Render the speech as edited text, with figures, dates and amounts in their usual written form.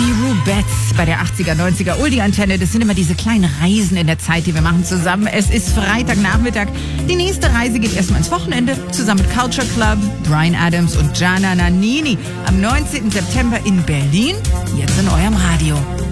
Die Rubettes bei der 80er, 90er Oldie-Antenne. Das sind immer diese kleinen Reisen in der Zeit, die wir machen zusammen. Es ist Freitagnachmittag. Die nächste Reise geht erstmal ins Wochenende. Zusammen mit Culture Club, Bryan Adams und Gianna Nannini. Am 19. September in Berlin. Jetzt in eurem Radio.